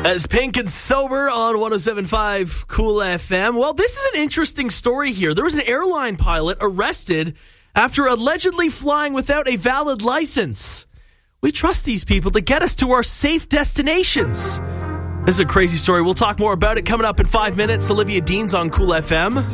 As Pink and Sober on 107.5 Cool FM. Well, this is an interesting story here. There was an airline pilot arrested after allegedly flying without a valid license. We trust these people to get us to our safe destinations. This is a crazy story. We'll talk more about it coming up in 5 minutes. Olivia Dean's on Cool FM.